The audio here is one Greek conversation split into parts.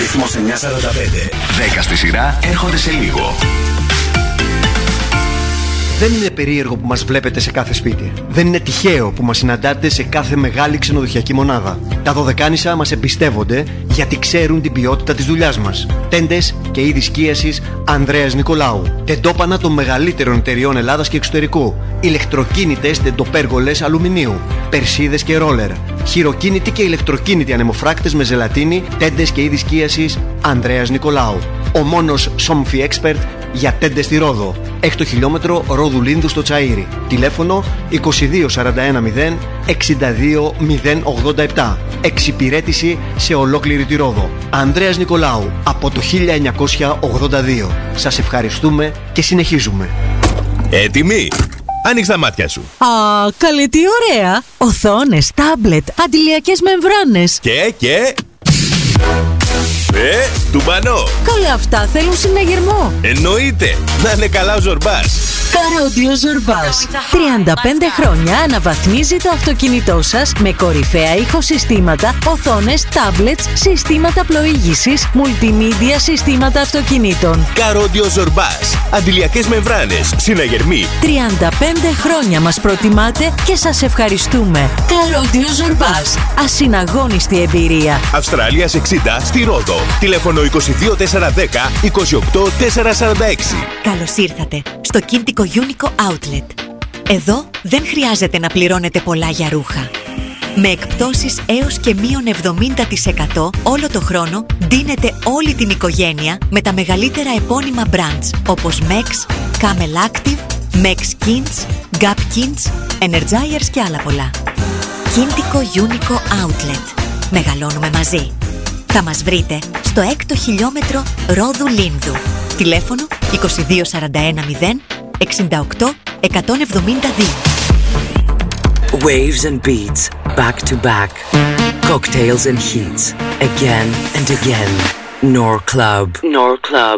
Αριθμός 945. 10 στη σειρά έρχονται σε λίγο. Δεν είναι περίεργο που μας βλέπετε σε κάθε σπίτι. Δεν είναι τυχαίο που μας συναντάτε σε κάθε μεγάλη ξενοδοχειακή μονάδα. Τα Δωδεκάνησα μας εμπιστεύονται γιατί ξέρουν την ποιότητα της δουλειάς μας. Τέντες και είδη σκίασης Ανδρέας Νικολάου. Τεντόπανα των μεγαλύτερων εταιριών Ελλάδας και εξωτερικού. Ηλεκτροκίνητες τεντοπέργολες αλουμινίου. Περσίδες και ρόλερ. Χειροκίνητοι και ηλεκτροκίνητοι ανεμοφράκτες με ζελατίνη. Τέντες και είδη σκίασης Ανδρέας Νικολάου. Ο μόνος Somfy Expert για τέντες στη Ρόδο. 6 χιλιόμετρο Ρόδου Λίνδου στο Τσαΐρι. Τηλέφωνο 2241 062 087. Εξυπηρέτηση σε ολόκληρη τη Ρόδο. Ανδρέας Νικολάου από το 1982. Σας ευχαριστούμε και συνεχίζουμε. Έτοιμοι? Άνοιξε τα μάτια σου. Α, καλή, τι ωραία! Οθόνες, τάμπλετ, αντιλιακές μεμβράνες. Και... τουμπανό. Καλά, αυτά θέλουν συναγερμό. Εννοείται. Να είναι καλά ο Ζορμπάς. Καρόντιο Ζορμπάς. 35 χρόνια αναβαθμίζει το αυτοκίνητό σας με κορυφαία ηχοσυστήματα, οθόνες, τάμπλετς, συστήματα πλοήγησης, multimedia συστήματα αυτοκινήτων. Καρόντιο Ζορμπάς. Αντιλιακές μεμβράνες, συναγερμοί. 35 χρόνια μας προτιμάτε και σας ευχαριστούμε. Καρόντιο Ζορμπάς. Ασυναγώνιστη εμπειρία. Αυστραλίας 60 στη Ρόδο. Τηλέφωνο 22410 28446. Καλώς ήρθατε στο Κίντικο Unico Outlet. Εδώ δεν χρειάζεται να πληρώνετε πολλά για ρούχα. Με εκπτώσεις έως και μείον 70% όλο το χρόνο ντύνετε όλη την οικογένεια με τα μεγαλύτερα επώνυμα brands όπως Mex, Camel Active, Mex Kins, Gap Kins, Energizers και άλλα πολλά. Κίντικο Unico Outlet. Μεγαλώνουμε μαζί. Θα μας βρείτε στο 6ο χιλιόμετρο Ρόδου Λίνδου. Τηλέφωνο 2241 068 172. Waves and beats, back to back. Cocktails and heats, again and again. Nor Club. Nor Club.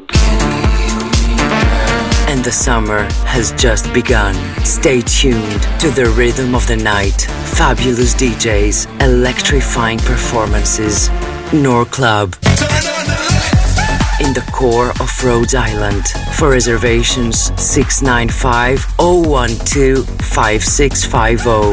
And the summer has just begun. Stay tuned to the rhythm of the night. Fabulous DJs, electrifying performances. Nor Club. In the core of Rhode Island. For reservations 695-012-5650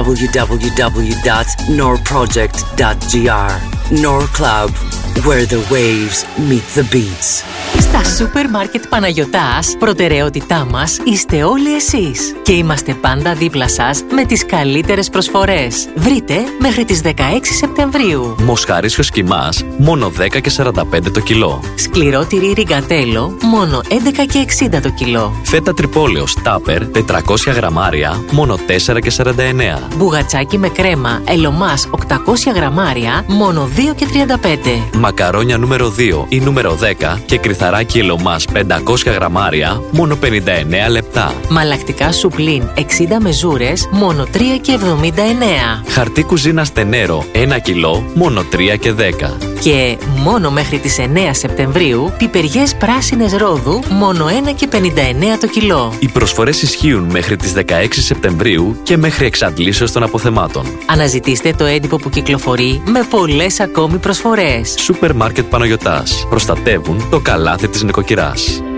www.norproject.gr. Nor Club, where the waves meet the beats. Στα σούπερ μάρκετ Παναγιωτάς, προτεραιότητά μας είστε όλοι εσείς και είμαστε πάντα δίπλα σας με τις καλύτερες προσφορές. Βρείτε μέχρι τις 16 Σεπτεμβρίου. Μοσχαρίσιος κιμάς, μόνο 10 και 45 το κιλό. Σκληρό τυρί ριγκατέλο, μόνο 11 και 60 το κιλό. Φέτα τρυπόλεως τάπερ, 400 γραμμάρια, μόνο 4 και 49. Μπουγατσάκι με κρέμα, ελομάς 800 γραμμάρια, μόνο 2 και 35. Μακαρόνια νούμερο 2 ή νούμερο 10 και κρυθαράκι ελομάς 500 γραμμάρια, μόνο 59 λεπτά. Μαλακτικά σουπλίν 60 μεζούρες, μόνο 3 και 79. Χαρτί κουζίνα στενέρο 1 κιλό, μόνο 3 και 10. Και μόνο μέχρι τις 9 Σεπτεμβρίου, πιπεριές πράσινες Ρόδου, μόνο 1 και 59 το κιλό. Οι προσφορές ισχύουν μέχρι τις 16 Σεπτεμβρίου και μέχρι εξαντλήσεως των αποθεμάτων. Αναζητήστε το έντυπο που κυκλοφορεί με πολλές ακόμη προσφορές. Σούπερ μάρκετ Παναγιωτάς. Προστατεύουν το καλάθι της νοικοκυράς.